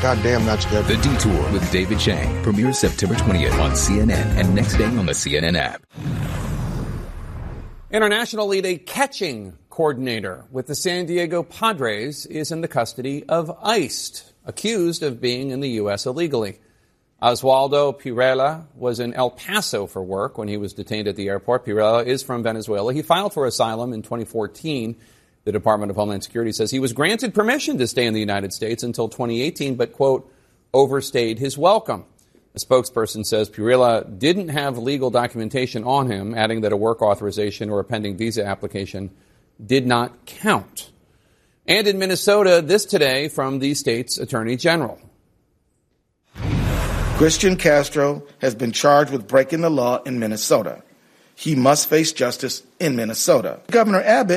goddamn not scared. The Detour with David Chang premieres September 20th on CNN and next day on the CNN app. International lead, a catching coordinator with the San Diego Padres, is in the custody of ICE, accused of being in the U.S. illegally. Oswaldo Pirela was in El Paso for work when he was detained at the airport. Pirela is from Venezuela. He filed for asylum in 2014. The Department of Homeland Security says he was granted permission to stay in the United States until 2018, but, quote, overstayed his welcome. A spokesperson says Pirela didn't have legal documentation on him, adding that a work authorization or a pending visa application did not count. And in Minnesota, this today from the state's Attorney General. Christian Castro has been charged with breaking the law in Minnesota. He must face justice in Minnesota. Governor Abbott